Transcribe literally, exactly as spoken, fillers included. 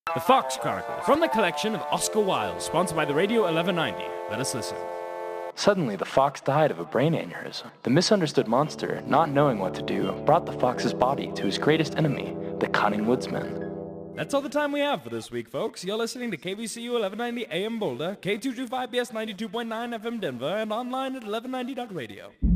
The Fox Chronicles, from the collection of Oscar Wilde, sponsored by the Radio eleven ninety. Let us listen. Suddenly, the fox died of a brain aneurysm. The misunderstood monster, not knowing what to do, brought the fox's body to his greatest enemy, the cunning woodsman. That's all the time we have for this week, folks. You're listening to K V C U eleven ninety A M Boulder, K two twenty-five B S ninety-two point nine F M Denver, and online at eleven ninety dot radio.